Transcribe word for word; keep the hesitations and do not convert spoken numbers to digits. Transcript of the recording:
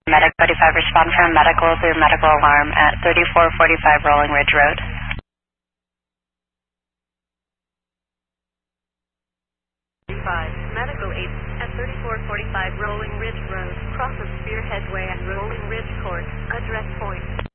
Medic forty-five, respond from medical through medical alarm at thirty-four forty-five Rolling Ridge Road. five, medical eight at thirty-four forty-five Rolling Ridge Road, crosses Spearhead Way and Rolling Ridge Court, address point.